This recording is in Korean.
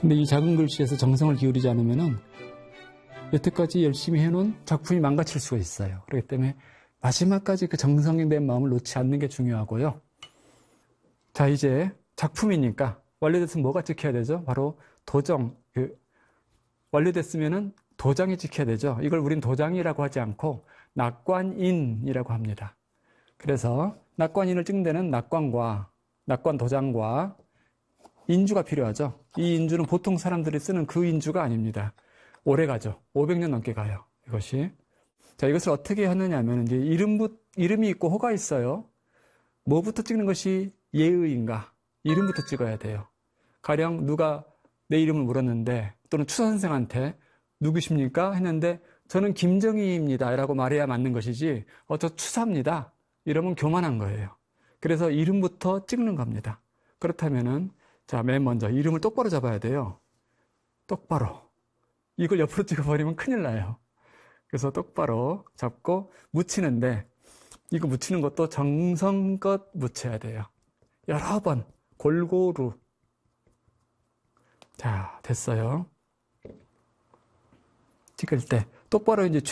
근데 이 작은 글씨에서 정성을 기울이지 않으면은 여태까지 열심히 해놓은 작품이 망가질 수가 있어요. 그렇기 때문에 마지막까지 그 정성된 마음을 놓지 않는 게 중요하고요. 자, 이제 작품이니까 완료됐으면 뭐가 찍혀야 되죠? 바로 도정. 완료됐으면은 도장이 찍혀야 되죠. 이걸 우린 도장이라고 하지 않고 낙관인이라고 합니다. 그래서 낙관인을 찍는 데는 낙관 도장과 인주가 필요하죠. 이 인주는 보통 사람들이 쓰는 그 인주가 아닙니다. 오래 가죠. 500년 넘게 가요. 이것이. 자, 이것을 어떻게 하느냐 하면 이제 이름이 있고 호가 있어요. 뭐부터 찍는 것이 예의인가? 이름부터 찍어야 돼요. 가령 누가 내 이름을 물었는데 또는 추사 선생한테 누구십니까? 했는데 저는 김정희입니다. 라고 말해야 맞는 것이지 저 추사입니다. 이러면 교만한 거예요. 그래서 이름부터 찍는 겁니다. 그렇다면은 자, 맨 먼저 이름을 똑바로 잡아야 돼요. 똑바로. 이걸 옆으로 찍어버리면 큰일 나요. 그래서 똑바로 잡고 묻히는데 이거 묻히는 것도 정성껏 묻혀야 돼요. 여러 번 골고루. 자, 됐어요. 찍을 때 똑바로 이제